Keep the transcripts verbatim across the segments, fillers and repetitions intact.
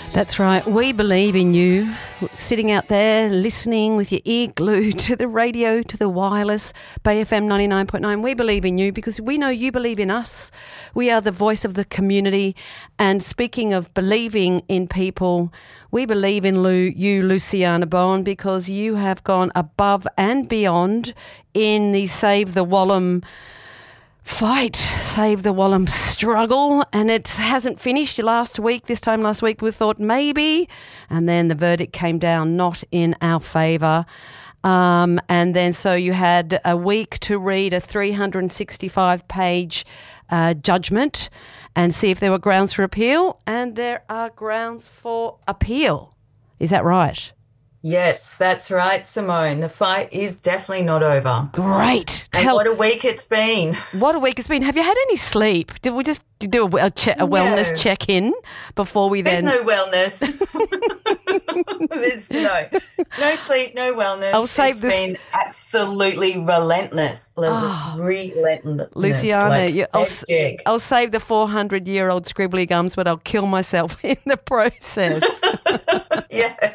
That's right. We believe in you. Sitting out there listening with your ear glued to the radio, to the wireless, Bay F M ninety-nine point nine. We believe in you because we know you believe in us. We are the voice of the community. And speaking of believing in people, we believe in Lu, you, Luciana Bowen, because you have gone above and beyond in the Save the Wallam fight, Save the Wallam struggle, and it hasn't finished. Last week, this time last week, we thought maybe, and then the verdict came down not in our favour. Um, and then so you had a week to read a three hundred sixty-five page uh, judgment and see if there were grounds for appeal, and there are grounds for appeal. Is that right? Yes, that's right, Simone. The fight is definitely not over. Great. And Tell, what a week it's been. What a week it's been. Have you had any sleep? Did we just do a, a, che- a wellness No. check-in before we then... There's no wellness. There's no no sleep, no wellness. I'll save it's this- been absolutely relentless. Le- Oh. relentless. Luciana, like you, I'll, s- hectic. I'll save the four hundred year old scribbly gums, but I'll kill myself in the process. Yeah.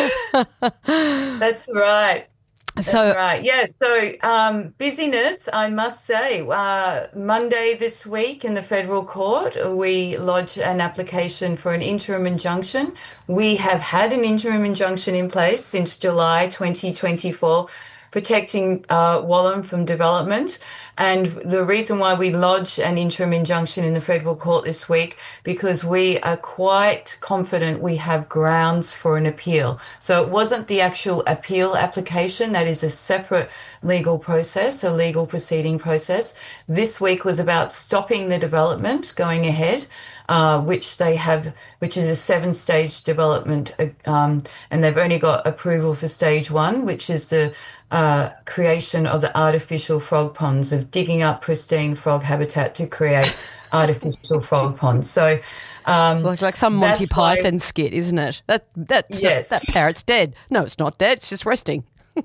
That's right. That's So- right. Yeah. So um, busyness, I must say. Uh, Monday this week in the federal court, we lodged an application for an interim injunction. We have had an interim injunction in place since July twenty twenty-four, protecting uh, Wallam from development. And the reason why we lodged an interim injunction in the federal court this week, because we are quite confident we have grounds for an appeal. So it wasn't the actual appeal application. That is a separate legal process, a legal proceeding process. This week was about stopping the development going ahead, uh, which they have, which is a seven stage development. Um, and they've only got approval for stage one, which is the Uh, creation of the artificial frog ponds, of digging up pristine frog habitat to create artificial frog ponds. So, um, like, like some Monty that's why- Python skit, isn't it? That that's, Yes. that parrot's dead. No, it's not dead. It's just resting.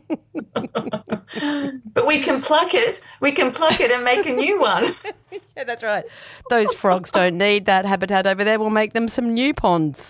but we can pluck it. We can pluck it and make a new one. Yeah, that's right. Those frogs don't need that habitat over there. We'll make them some new ponds.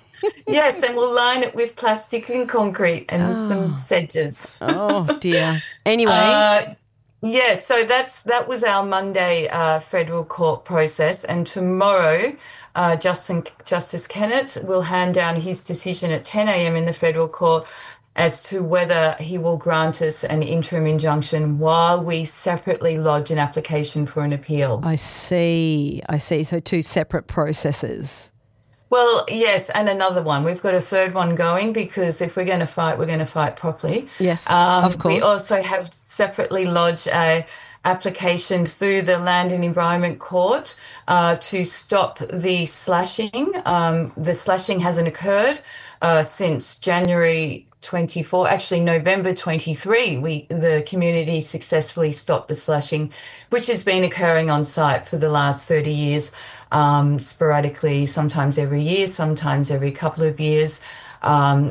Yes, and we'll line it with plastic and concrete and some sedges. Oh, dear. Anyway. Uh, yeah, so that's that was our Monday uh, federal court process, and tomorrow uh, Justin, Justice Kennett will hand down his decision at ten a.m. in the federal court as to whether he will grant us an interim injunction while we separately lodge an application for an appeal. I see. I see. So two separate processes. Well, yes, and another one. We've got a third one going because if we're going to fight, we're going to fight properly. Yes, Um, of course. We also have separately lodged a application through the Land and Environment Court uh, to stop the slashing. Um, the slashing hasn't occurred uh, since January twenty-four, actually November twenty-three, we the community successfully stopped the slashing, which has been occurring on site for the last thirty years, um, sporadically, sometimes every year, sometimes every couple of years, um,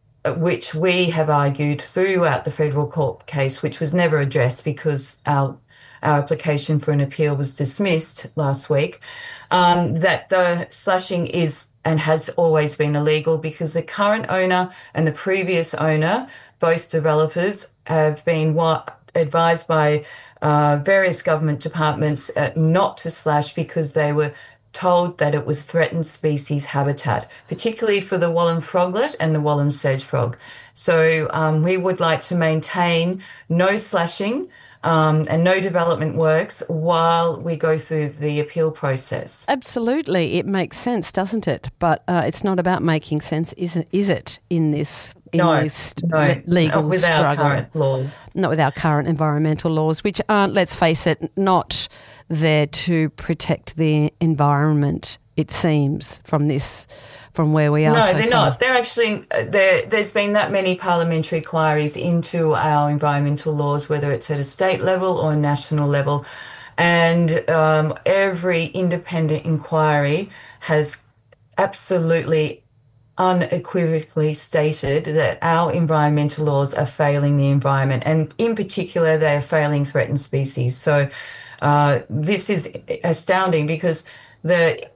which we have argued throughout the federal court case, which was never addressed because our our application for an appeal was dismissed last week, um, that the slashing is and has always been illegal because the current owner and the previous owner, both developers, have been wa- advised by uh, various government departments uh, not to slash because they were told that it was threatened species habitat, particularly for the Wallam froglet and the Wallam sedge frog. So um, we would like to maintain no slashing Um, and no development works while we go through the appeal process. Absolutely. It makes sense, doesn't it? But uh, it's not about making sense, is it, is it in this, in No, this no, le- legal not with struggle? our current laws. Not with our current environmental laws, which aren't, let's face it, not there to protect the environment, it seems, from this, from where we are. No, so they're far. not. They're actually, there, there's been that many parliamentary inquiries into our environmental laws, whether it's at a state level or a national level. And um, every independent inquiry has absolutely unequivocally stated that our environmental laws are failing the environment. And in particular, they are failing threatened species. So uh, this is astounding because the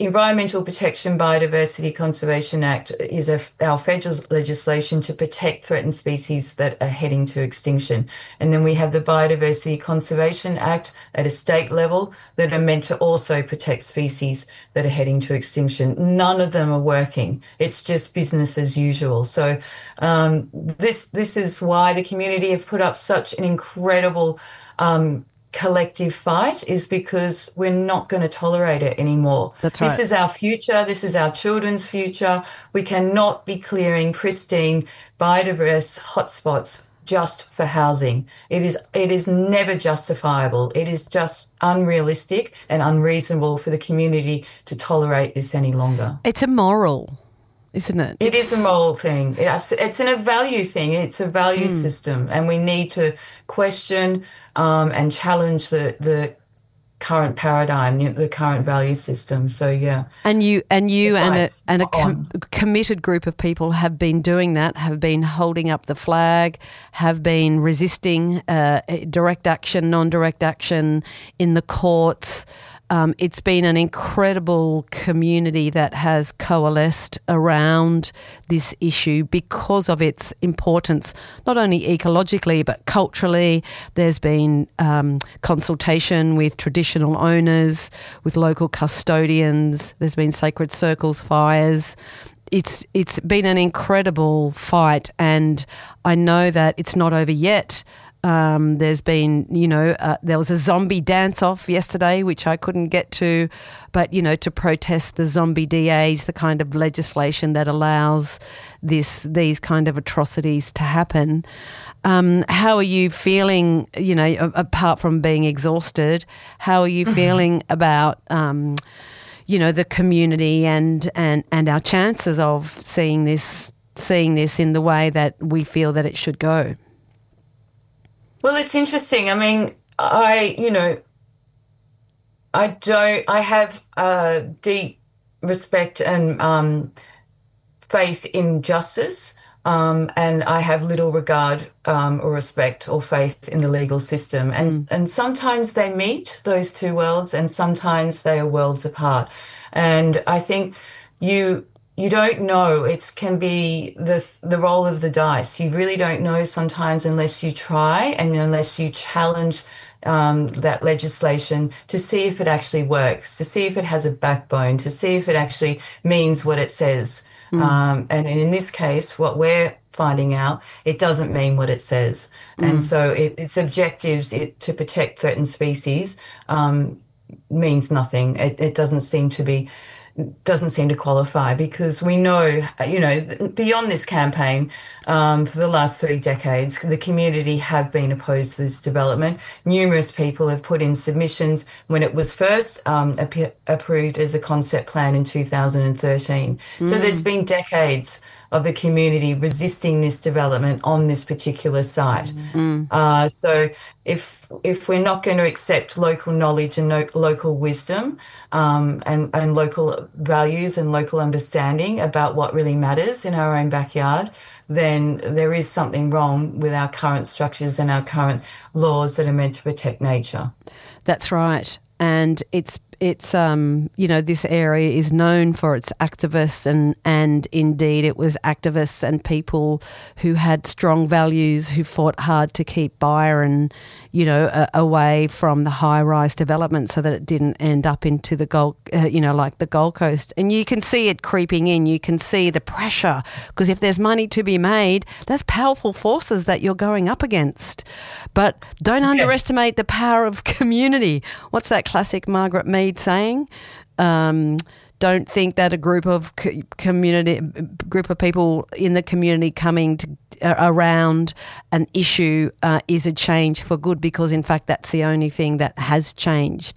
Environmental Protection Biodiversity Conservation Act is a, our federal legislation to protect threatened species that are heading to extinction. And then we have the Biodiversity Conservation Act at a state level that are meant to also protect species that are heading to extinction. None of them are working. It's just business as usual. So um, this this is why the community have put up such an incredible um collective fight, is because we're not going to tolerate it anymore. That's right. This is our future. This is our children's future. We cannot be clearing pristine, biodiverse hotspots just for housing. It is, it is never justifiable. It is just unrealistic and unreasonable for the community to tolerate this any longer. It's immoral, isn't it? It it's... is a moral thing. It, it's in a value thing. It's a value mm. system, and we need to question Um, and challenge the, the current paradigm, the current value system. So yeah, and you and you and a and a com- committed group of people have been doing that, have been holding up the flag, have been resisting uh, direct action, non-direct action in the courts. Um, it's been an incredible community that has coalesced around this issue because of its importance, not only ecologically but culturally. There's been um, consultation with traditional owners, with local custodians. There's been sacred circles, fires. It's it's been an incredible fight, and I know that it's not over yet. Um, there's been, you know, uh, there was a zombie dance-off yesterday, which I couldn't get to, but, you know, to protest the zombie D As, the kind of legislation that allows this these kind of atrocities to happen. Um, how are you feeling, you know, apart from being exhausted, how are you feeling about, um, you know, the community and, and, and our chances of seeing this, seeing this in the way that we feel that it should go? Well, it's interesting. I mean, I, you know, I don't, I have uh, deep respect and um, faith in justice, um, and I have little regard um, or respect or faith in the legal system. And, mm. and sometimes they meet, those two worlds, and sometimes they are worlds apart. And I think you... You don't know. It can be the the roll of the dice. You really don't know sometimes unless you try and unless you challenge um, that legislation to see if it actually works, to see if it has a backbone, to see if it actually means what it says. Mm. Um, and in this case, what we're finding out, it doesn't mean what it says. Mm. And so it, its objectives it, to protect threatened species um, means nothing. It, it doesn't seem to be... doesn't seem to qualify, because we know, you know, beyond this campaign, um, for the last three decades, the community have been opposed to this development. Numerous people have put in submissions when it was first um, ap- approved as a concept plan in two thousand thirteen. Mm. So there's been decades of the community resisting this development on this particular site. Mm. Uh, so if if we're not going to accept local knowledge and no, local wisdom um, and, and local values and local understanding about what really matters in our own backyard, then there is something wrong with our current structures and our current laws that are meant to protect nature. That's right. And it's It's, um, you know, this area is known for its activists, and, and indeed it was activists and people who had strong values who fought hard to keep Byron, you know, a, away from the high-rise development so that it didn't end up into the Gold, uh, you know, like the Gold Coast. And you can see it creeping in. You can see the pressure, because if there's money to be made, that's powerful forces that you're going up against. But don't yes. underestimate the power of community. What's that classic Margaret Mead saying? Um, don't think that a group of co- community, group of people in the community coming to, uh, around an issue uh, is a change for good, because in fact that's the only thing that has changed,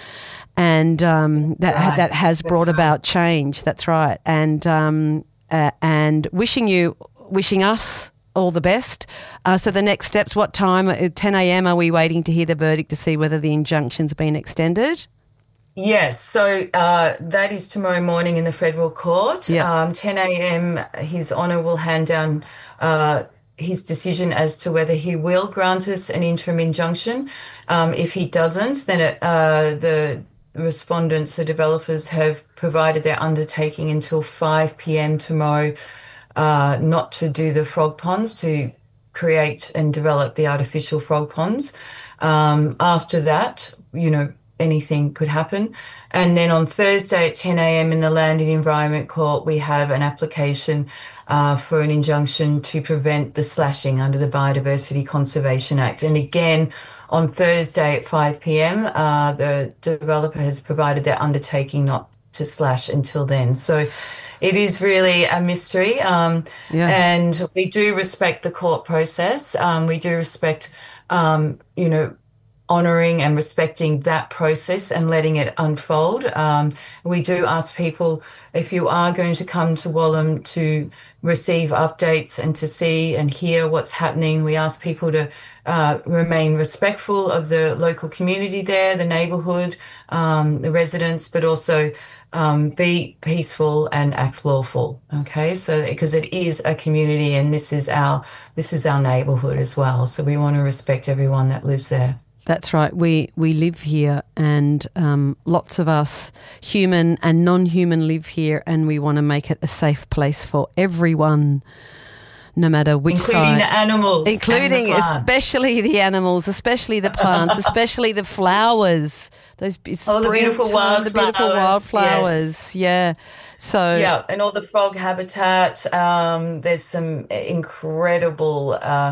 and um, that right. that has brought right. about change. That's right. And um, uh, and wishing you, wishing us all the best. Uh, so the next steps, what time? At ten a.m. are we waiting to hear the verdict to see whether the injunction's been extended? Yes, so uh, that is tomorrow morning in the federal court. Yep. Um, ten a.m. His Honour will hand down uh, his decision as to whether he will grant us an interim injunction. Um, if he doesn't, then it, uh, the respondents, the developers, have provided their undertaking until five p.m. tomorrow, uh, not to do the frog ponds, to create and develop the artificial frog ponds. Um, after that, you know, anything could happen. And then on Thursday at ten a.m. in the Land and Environment Court, we have an application uh, for an injunction to prevent the slashing under the Biodiversity Conservation Act. And again, on Thursday at five p.m, uh, the developer has provided their undertaking not to slash until then. So it is really a mystery. Um, yeah. And we do respect the court process. Um, we do respect, um, you know, honouring and respecting that process and letting it unfold. Um, we do ask people, if you are going to come to Wallam, to receive updates and to see and hear what's happening. We ask people to uh, remain respectful of the local community there, the neighbourhood, um, the residents, but also um, be peaceful and act lawful. Okay, so because it is a community and this is our this is our neighbourhood as well. So we want to respect everyone that lives there. That's right. We we live here, and um, lots of us, human and non-human, live here, and we want to make it a safe place for everyone, no matter which including side. Including the animals. Including and the plants. especially the animals, especially the plants, especially the flowers. Those oh, the beautiful wildflowers. The beautiful wildflowers, yes. Yeah. So yeah, and all the frog habitat. Um, there's some incredible Uh,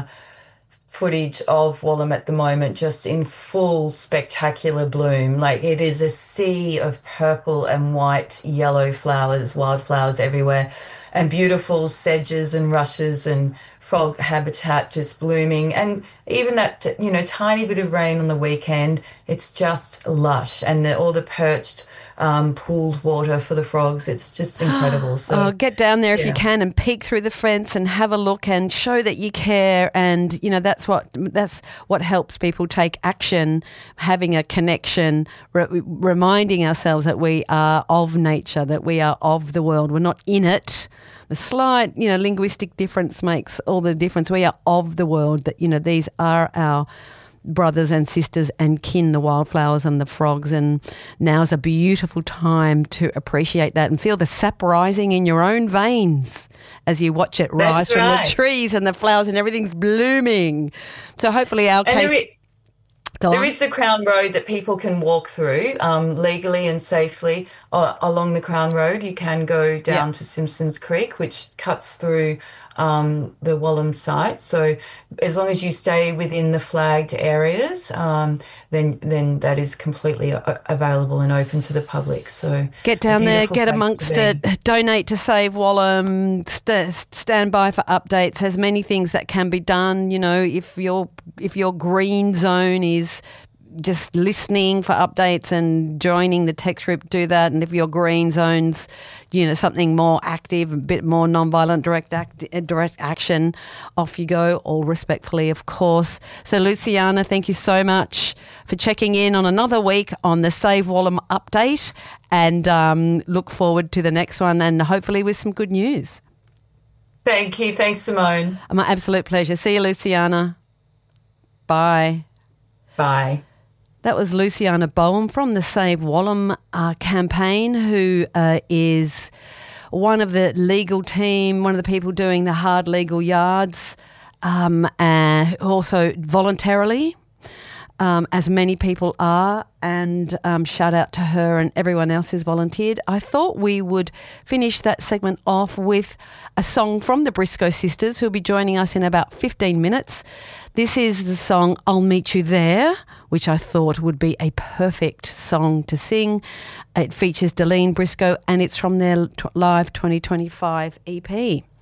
footage of Wallam at the moment, just in full spectacular bloom. Like, it is a sea of purple and white, yellow flowers, wildflowers everywhere, and beautiful sedges and rushes and frog habitat just blooming. And even that, you know, tiny bit of rain on the weekend, it's just lush. And the, all the perched um, pooled water for the frogs, it's just incredible. So oh, get down there if yeah. you can and peek through the fence and have a look and show that you care. And, you know, that's what that's what helps people take action, having a connection, re- reminding ourselves that we are of nature, that we are of the world. We're not in it. The slight, you know, linguistic difference makes all the difference. We are of the world, that, you know, these are our brothers and sisters and kin, the wildflowers and the frogs. And now's a beautiful time to appreciate that and feel the sap rising in your own veins as you watch it rise That's from right. the trees and the flowers, and everything's blooming. So hopefully our and case... There, there is the Crown Road that people can walk through um, legally and safely uh, along the Crown Road. You can go down yeah. to Simpsons Creek, which cuts through um, the Wallam site. So as long as you stay within the flagged areas, um, then then that is completely a- available and open to the public. So get down there, get amongst it, donate to Save Wallam, st- stand by for updates. There's many things that can be done. You know, if your if your green zone is just listening for updates and joining the text group, do that. And if your green zone's, you know, something more active, a bit more non-violent direct act, direct action, off you go, all respectfully, of course. So, Luciana, thank you so much for checking in on another week on the Save Wallam update, and um, look forward to the next one, and hopefully with some good news. Thank you. Thanks, Simone. My absolute pleasure. See you, Luciana. Bye. Bye. That was Luciana Boehm from the Save Wallam uh, campaign, who uh, is one of the legal team, one of the people doing the hard legal yards, um, and also voluntarily, um, as many people are, and um, shout out to her and everyone else who's volunteered. I thought we would finish that segment off with a song from the Briscoe Sisters, who'll be joining us in about fifteen minutes. This is the song I'll Meet You There, which I thought would be a perfect song to sing. It features Delene Briscoe, and it's from their live twenty twenty-five E P.